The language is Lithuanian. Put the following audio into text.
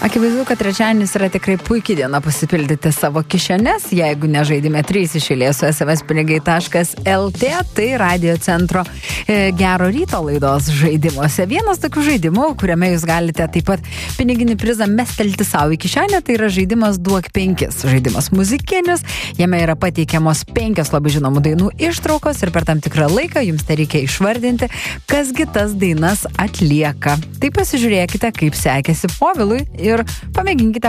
Akivaizdu, kad trečiadienis yra tikrai puikiai diena pasipildyti savo kišenes. Jeigu nežaidime 3 iš eilės su smspinigai.lt, tai Radio Centro Gero ryto laidos žaidimuose. Vienas tokių žaidimų, kuriame jūs galite taip pat piniginį prizą mestelti savo į kišenę, tai yra žaidimas Duok 5. Žaidimas muzikinis, jame yra pateikiamos 5 labai žinomų dainų ištraukos ir per tam tikrą laiką jums tai reikia išvardinti, kasgi tas dainas atlieka. Tai pasižiūrėkite, kaip sekėsi Povilui ir pamėginkite